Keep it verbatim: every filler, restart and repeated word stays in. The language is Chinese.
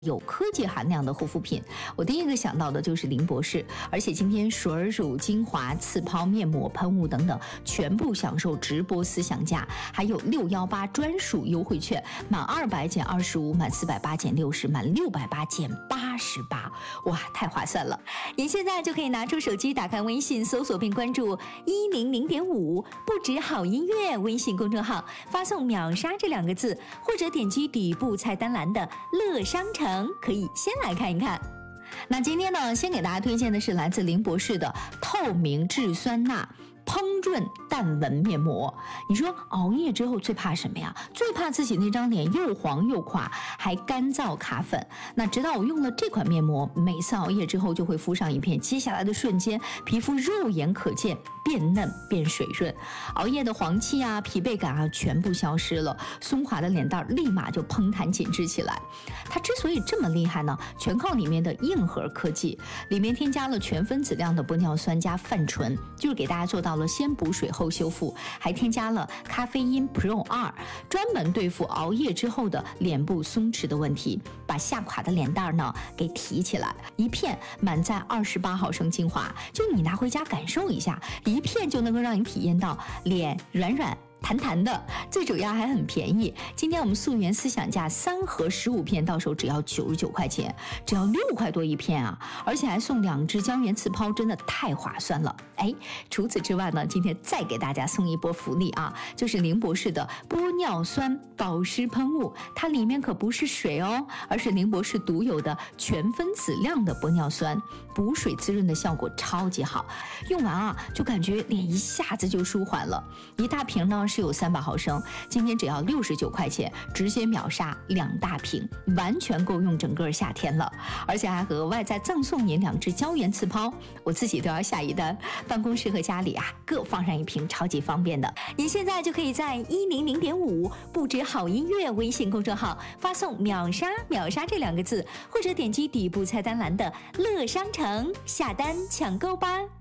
有科技含量的护肤品，我第一个想到的就是林博士，而且今天水儿乳、精华、次抛、面膜、喷雾等等，全部享受直播思想价，还有六一八专属优惠券，满二百减二十五，满四百八减六十，满六百八减八十八，哇，太划算了！您现在就可以拿出手机，打开微信，搜索并关注一零零点五不止好音乐微信公众号，发送秒杀这两个字，或者点击底部菜单栏的乐商城。可以先来看一看。那今天呢，先给大家推荐的是来自林博士的透明质酸钠烹润淡纹面膜。你说熬夜之后最怕什么呀？最怕自己那张脸又黄又垮，还干燥卡粉。那直到我用了这款面膜，每次熬夜之后就会敷上一片，接下来的瞬间，皮肤肉眼可见变嫩变水润，熬夜的黄气啊、疲惫感啊全部消失了，松垮的脸蛋立马就嘭弹紧致起来。它之所以这么厉害呢，全靠里面的硬核科技，里面添加了全分子量的玻尿酸加泛醇，就是给大家做到了先补水后修复，还添加了咖啡因 Pro 二，专门对付熬夜之后的脸部松弛的问题，把下垮的脸蛋呢给提起来。一片满载二十八毫升精华，就你拿回家感受一下，一片就能够让你体验到脸软软弹弹的，最主要还很便宜。今天我们溯源思想价三盒十五片，到手只要九十九块钱，只要六块多一片啊！而且还送两支胶原刺抛，真的太划算了。哎，除此之外呢，今天再给大家送一波福利啊，就是林博士的玻尿酸保湿喷雾，它里面可不是水哦，而是林博士独有的全分子量的玻尿酸，补水滋润的效果超级好，用完啊就感觉脸一下子就舒缓了。一大瓶呢是有三百毫升，今天只要六十九块钱，直接秒杀两大瓶，完全够用整个夏天了。而且还额外再赠送您两支胶原刺抛，我自己都要下一单，办公室和家里啊各放上一瓶，超级方便的。您现在就可以在一零零点五不止好音乐微信公众号发送秒杀秒杀这两个字，或者点击底部菜单栏的乐商城下单抢购吧。